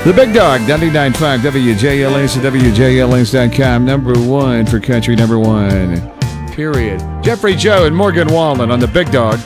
The Big Dog, 99.5 WJLS and WJLS.com. Number one for country, number one. Period. Jeffrey Joe and Morgan Wallen on The Big Dog.